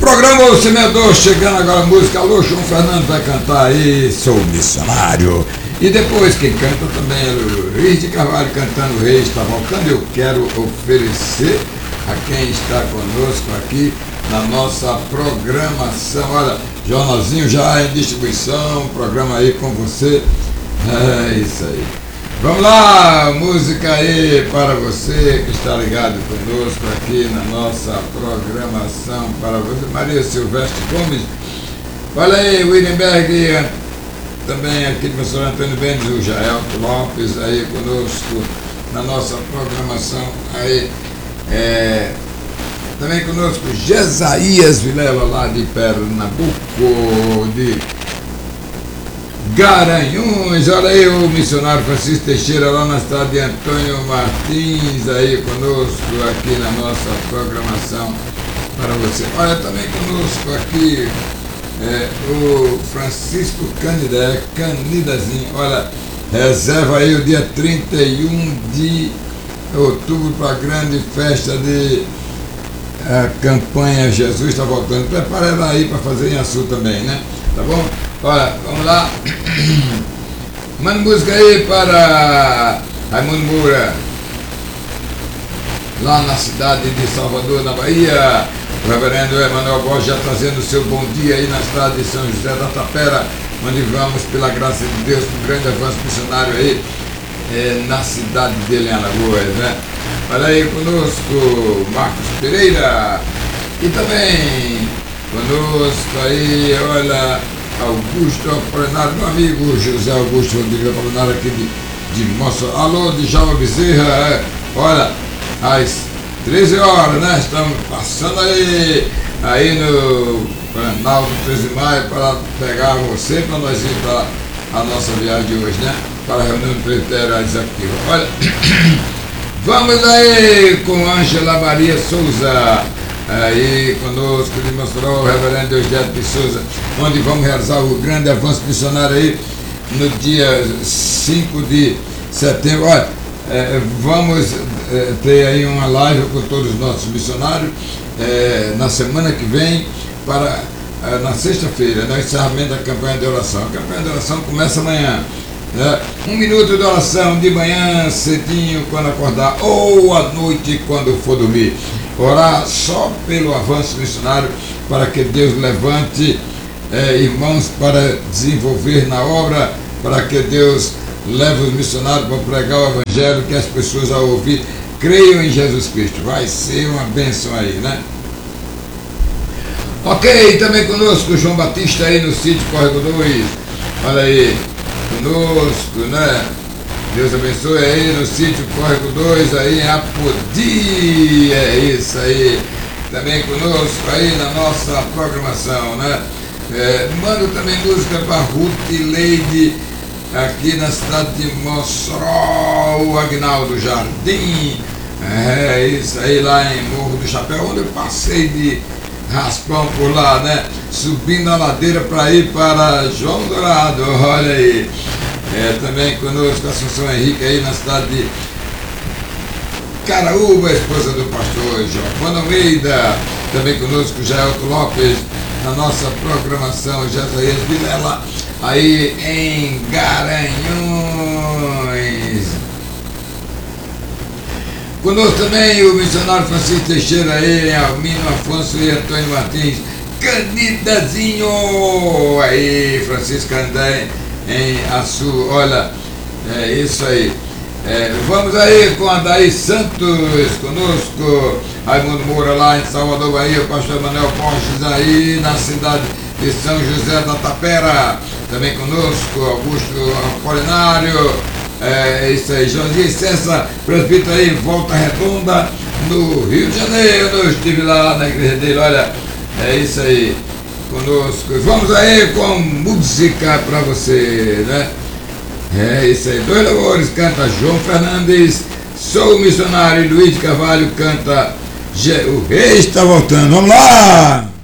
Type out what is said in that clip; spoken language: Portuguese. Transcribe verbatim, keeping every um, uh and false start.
programa O Semeador, chegando agora a música. Alô, João Fernando vai cantar aí, Sou Missionário. E depois quem canta também é o Luiz de Carvalho cantando O Rei Está Voltando. Eu quero oferecer a quem está conosco aqui na nossa programação. Olha, jornalzinho já em distribuição, programa aí com você. É isso aí. Vamos lá, música aí para você que está ligado conosco aqui na nossa programação. Para você, Maria Silvestre Gomes. Olha aí, Wittenberg, também aqui do professor Antônio Bendes, o Jael Lopes aí conosco na nossa programação. Aí, é, também conosco Jesaías Vilela, lá de Pernambuco, de Garanhuns. Olha aí o missionário Francisco Teixeira, lá na cidade de Antônio Martins, aí conosco aqui na nossa programação para você. Olha também conosco aqui é, o Francisco Canidé, Canidazinho. Olha, reserva aí o dia trinta e um de outubro para a grande festa de a campanha Jesus Está Voltando. Prepara ela aí para fazer em Açu também, né? Tá bom? Olha, vamos lá. Manda música aí para Raimundo Moura, lá na cidade de Salvador, na Bahia. O reverendo Emanuel Borges já trazendo o seu bom dia aí na cidade de São José da Tapera, onde vamos, pela graça de Deus, para um grande avanço missionário aí é, na cidade dele, em Alagoas, né? Olha aí conosco Marcos Pereira e também conosco aí, olha, Augusto Apolinário, meu amigo José Augusto Rodrigues Apolinário aqui de, de Mossoró. Alô, de Djalma Bezerra, é, olha, às treze horas, né? Estamos passando aí, aí no Planalto treze de maio para pegar você, para nós ir para a nossa viagem de hoje, né? Para a reunião do presbitério executivo. Olha, vamos aí com Ângela Maria Souza, aí conosco de Mossoró, o reverendo Eugênio de Souza, onde vamos realizar o grande avanço missionário aí no dia cinco de setembro. Olha, é, vamos é, ter aí uma live com todos os nossos missionários é, na semana que vem, para é, na sexta-feira, no encerramento da campanha de oração. A campanha de oração começa amanhã. É, um minuto de oração de manhã, cedinho, quando acordar, ou à noite, quando for dormir. Orar só pelo avanço missionário, para que Deus levante é, irmãos para desenvolver na obra, para que Deus leve os missionários para pregar o evangelho, que as pessoas ao ouvir creiam em Jesus Cristo. Vai ser uma bênção aí, né? Ok, também conosco o João Batista aí no sítio Córrego dois. Olha aí, conosco, né? Deus abençoe aí no sítio Córrego dois, aí em Apodi, é isso aí. Também conosco aí na nossa programação, né? É, mando também música para Ruth Leide, aqui na cidade de Mossoró, o Agnaldo Jardim. É isso aí, lá em Morro do Chapéu, onde eu passei de raspão por lá, né? Subindo a ladeira para ir para João Dourado, olha aí. É, também conosco Assunção Henrique aí na cidade de Caraúba, a esposa do pastor Giovanna Almeida. Também conosco Jaelto Lopes na nossa programação, Jesaías Vilela aí em Garanhuns. Conosco também o missionário Francisco Teixeira aí, Almino Afonso e Antônio Martins. Candidazinho aí, Francisco Candé em Açu. Olha, é isso aí. É, vamos aí com a Daí Santos conosco, Raimundo Moura lá em Salvador, Bahia, o pastor Manuel Borges aí na cidade de São José da Tapera. Também conosco Augusto Apolinário, é isso aí, Joãozinho Cessa, presbítero aí em Volta Redonda, no Rio de Janeiro. Eu estive lá na igreja dele, olha, é isso aí, conosco. Vamos aí com música para você, né? É isso aí, dois louvores, canta João Fernandes, Sou Missionário, e Luiz de Carvalho canta O Rei Está Voltando. Vamos lá!